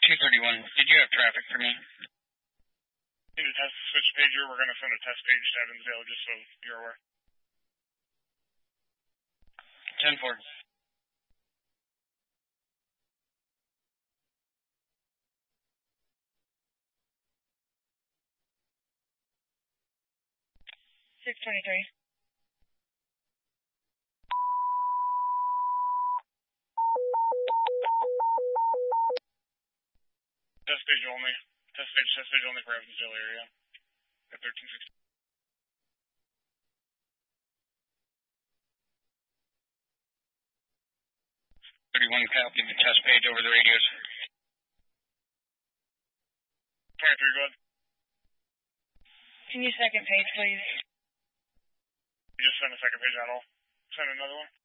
231. Did you have traffic for me? Need a test switch pager. We're going to send a test page to Evansville just so you're aware. 10-4. 623. Test page only. Test page only for Evansville area. At 1360. 31 copy the test page over the radios. 23, go ahead. Can you second page, please? You just send a second page out. I'll send another one.